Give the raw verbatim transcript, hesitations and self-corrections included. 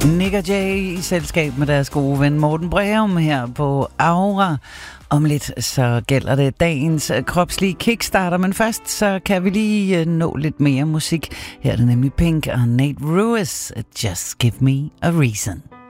Nick og Jay i selskab med deres gode ven Morten Breum her på Aura. Om lidt så gælder det dagens kropslige kickstarter, men først så kan vi lige nå lidt mere musik. Her er det nemlig Pink og Nate Ruess, Just Give Me a Reason.